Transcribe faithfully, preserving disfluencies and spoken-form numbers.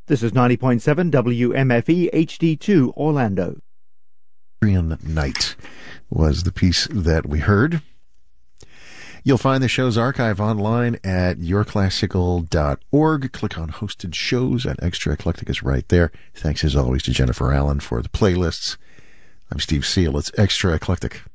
This is ninety point seven W M F E H D two Orlando. Night was the piece that we heard. You'll find the show's archive online at your classical dot org. Click on hosted shows, and Extra Eclectic is right there. Thanks as always to Jennifer Allen for the playlists. I'm Steve Seal. It's Extra Eclectic.